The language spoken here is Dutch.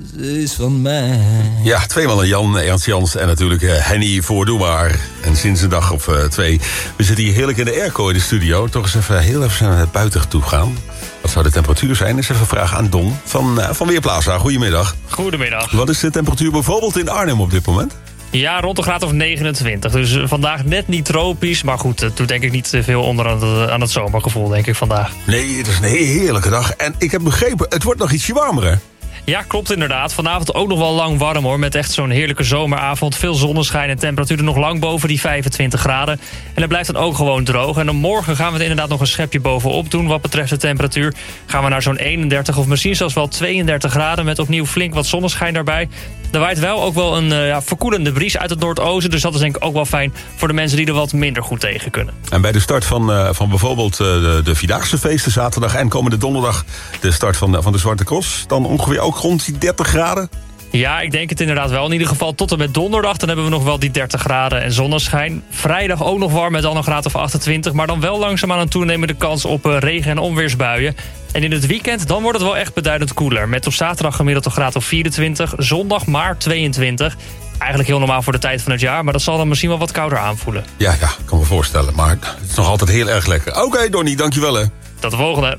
is van mij. Ja, twee mannen, Jan, Ernst Jans en natuurlijk Henny Voordoebaar. En sinds een dag of 2. We zitten hier heerlijk in de airco in de studio. Toch eens even heel even naar buiten toe gaan. Wat zou de temperatuur zijn? Eens even een vraag aan Don van Weerplaza. Goedemiddag. Goedemiddag. Wat is de temperatuur bijvoorbeeld in Arnhem op dit moment? Ja, rond de graad of 29. Dus vandaag net niet tropisch. Maar goed, het doet denk ik niet veel onder aan het zomergevoel, denk ik, vandaag. Nee, het is een heerlijke dag. En ik heb begrepen, het wordt nog ietsje warmer, hè? Ja, klopt inderdaad. Vanavond ook nog wel lang warm hoor. Met echt zo'n heerlijke zomeravond. Veel zonneschijn en temperaturen nog lang boven die 25 graden. En het blijft dan ook gewoon droog. En dan morgen gaan we er inderdaad nog een schepje bovenop doen. Wat betreft de temperatuur gaan we naar zo'n 31 of misschien zelfs wel 32 graden. Met opnieuw flink wat zonneschijn daarbij. Er waait wel ook wel een verkoelende bries uit het noordoosten. Dus dat is denk ik ook wel fijn voor de mensen die er wat minder goed tegen kunnen. En bij de start van bijvoorbeeld de Vierdaagse feesten zaterdag en komende donderdag de start van de Zwarte Cross, dan ongeveer ook rond die 30 graden? Ja, ik denk het inderdaad wel. In ieder geval tot en met donderdag. Dan hebben we nog wel die 30 graden en zonneschijn. Vrijdag ook nog warm met al een graad of 28. Maar dan wel langzaamaan een toenemende kans op regen- en onweersbuien. En in het weekend dan wordt het wel echt beduidend koeler. Met op zaterdag gemiddeld een graad of 24. Zondag maar 22. Eigenlijk heel normaal voor de tijd van het jaar. Maar dat zal dan misschien wel wat kouder aanvoelen. Ja, ik kan me voorstellen. Maar het is nog altijd heel erg lekker. Oké, Donnie, dankjewel hè. Tot de volgende.